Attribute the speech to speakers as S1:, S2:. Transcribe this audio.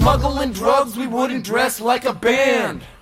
S1: Smuggling drugs, we wouldn't dress like a band.